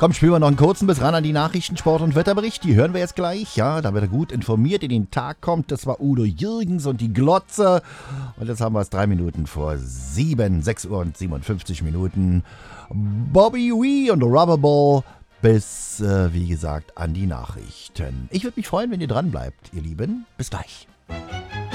Komm, spielen wir noch einen kurzen bis ran an die Nachrichten, Sport- und Wetterbericht. Die hören wir jetzt gleich. Ja, da wird er gut informiert in den Tag kommt. Das war Udo Jürgens und die Glotze. Und jetzt haben wir es 3 Minuten vor 7, 6 Uhr und 57 Minuten. Bobby Wee und Rubberball bis, wie gesagt, an die Nachrichten. Ich würde mich freuen, wenn ihr dran bleibt, ihr Lieben. Bis gleich.